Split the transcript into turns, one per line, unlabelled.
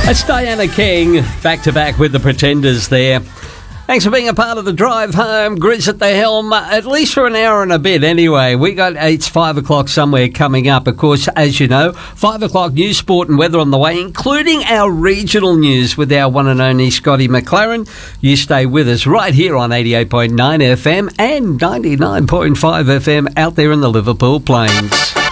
That's Diana King, back to back with the Pretenders there. Thanks for being a part of the drive home. Grizz at the helm, at least for an hour and a bit anyway. It's 5 o'clock somewhere coming up. Of course, as you know, 5 o'clock news, sport and weather on the way, including our regional news with our one and only Scotty McLaren. You stay with us right here on 88.9 FM and 99.5 FM out there in the Liverpool Plains.